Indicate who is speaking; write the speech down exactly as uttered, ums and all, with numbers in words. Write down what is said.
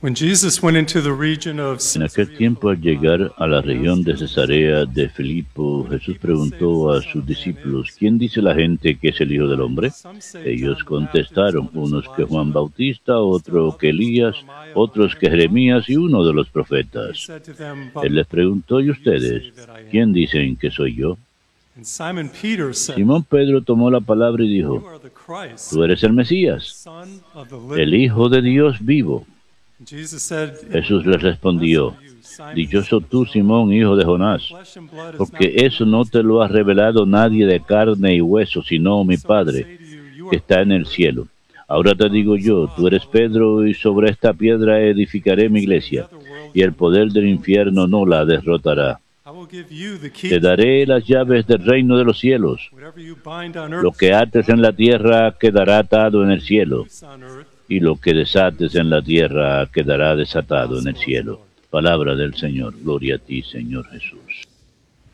Speaker 1: When Jesus went into the region of
Speaker 2: En aquel tiempo, al llegar a la región de Cesarea de Filipo, Jesús preguntó a sus discípulos: ¿Quién dice la gente que es el Hijo del Hombre? Ellos contestaron: unos que Juan Bautista, otro que Elías, otros que Jeremías y uno de los profetas. Él les preguntó: ¿y ustedes? ¿Quién dicen que soy yo? Simón Pedro tomó la palabra y dijo: tú eres el Mesías, el Hijo de Dios vivo. Jesús les respondió: dichoso tú, Simón, hijo de Jonás, porque eso no te lo ha revelado nadie de carne y hueso, sino mi Padre, que está en el cielo. Ahora te digo yo, tú eres Pedro, y sobre esta piedra edificaré mi iglesia, y el poder del infierno no la derrotará. Te daré las llaves del reino de los cielos. Lo que ates en la tierra quedará atado en el cielo, y lo que desates en la tierra quedará desatado en el cielo. Palabra del Señor. Gloria a ti, Señor Jesús.